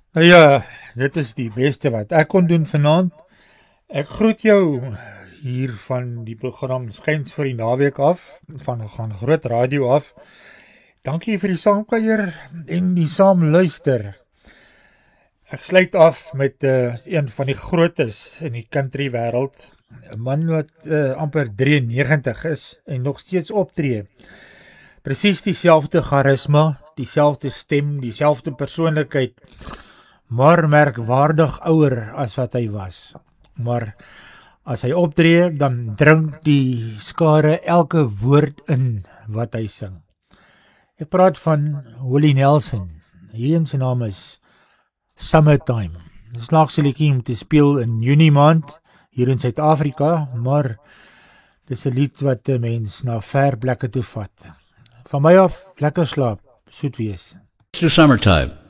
Nou ja, dit is die beste wat ek kon doen vanaand. Ek groet jou hier van die program Skuins vir die naweek af, van gaan Groot Radio af. Dankie vir die saamkuier en die saamluister. Ek sluit af met een van die grootes in die country wêreld, 'n man wat amper 93 is en nog steeds optree. Presies dieselfde charisma, dieselfde stem, dieselfde persoonlikheid, maar merkwaardig ouer as wat hy was. Maar as hy optree, dan drink die skare elke woord in wat hy sing. Ek praat van Willie Nelson. Hier sy naam is Summertime. Dit is snaakse liedjie om te speel in Junie maand hier in Suid-Afrika, maar dis 'n lied wat 'n mens na ver plekke toe vat. Van my af, lekker slaap, soet wees. Mr. Summertime.